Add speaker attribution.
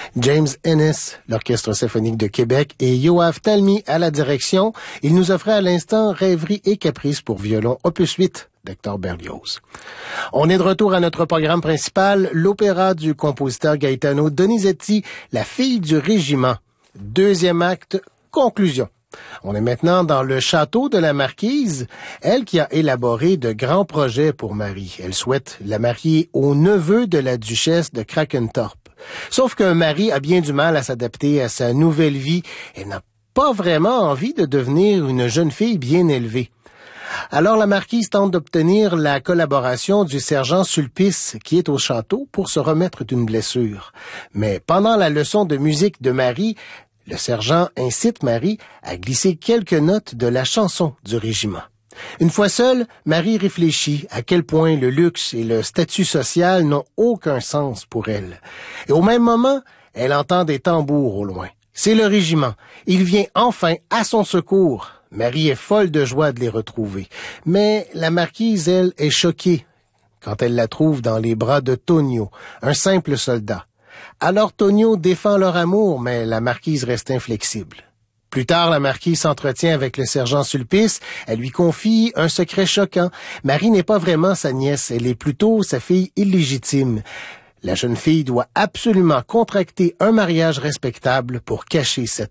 Speaker 1: James Ennis, l'Orchestre symphonique de Québec, et Yoav Talmy à la direction. Il nous offrait à l'instant Rêverie et Caprice pour violon, opus 8 d'Hector Berlioz. On est de retour à notre programme principal, l'opéra du compositeur Gaetano Donizetti, La fille du régiment. Deuxième acte, conclusion. On est maintenant dans le château de la marquise, elle qui a élaboré de grands projets pour Marie. Elle souhaite la marier au neveu de la duchesse de Krakentorp. Sauf que Marie a bien du mal à s'adapter à sa nouvelle vie. Elle n'a pas vraiment envie de devenir une jeune fille bien élevée. Alors la marquise tente d'obtenir la collaboration du sergent Sulpice qui est au château pour se remettre d'une blessure. Mais pendant la leçon de musique de Marie, le sergent incite Marie à glisser quelques notes de la chanson du régiment. Une fois seule, Marie réfléchit à quel point le luxe et le statut social n'ont aucun sens pour elle. Et au même moment, elle entend des tambours au loin. C'est le régiment. Il vient enfin à son secours. Marie est folle de joie de les retrouver. Mais la marquise, elle, est choquée quand elle la trouve dans les bras de Tonio, un simple soldat. Alors Tonio défend leur amour, mais la marquise reste inflexible. Plus tard, la marquise s'entretient avec le sergent Sulpice. Elle lui confie un secret choquant. Marie n'est pas vraiment sa nièce, elle est plutôt sa fille illégitime. La jeune fille doit absolument contracter un mariage respectable pour cacher cette